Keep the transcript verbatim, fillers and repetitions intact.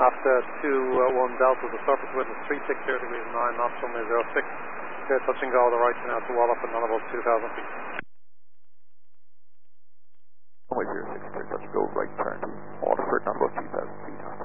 aft uh, two one Delta, the surface wind is three six zero degrees nine knots, runway zero six. Clear touch and go to the right now to Wallop and none above two thousand feet. Runway zero six, clear touch, go right.